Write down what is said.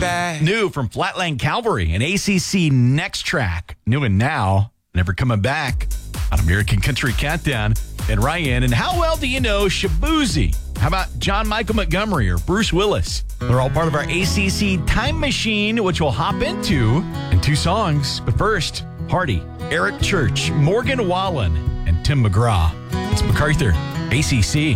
back. New from Flatland Calvary, an ACC Next Track. New and Now, Never Coming Back. On American Country Countdown. And Ryan, and how well do you know Shaboozey? How about John Michael Montgomery or Bruce Willis? They're all part of our ACC Time Machine, which we'll hop into in 2 songs. But first, Hardy, Eric Church, Morgan Wallen, and Tim McGraw. It's MacArthur, ACC.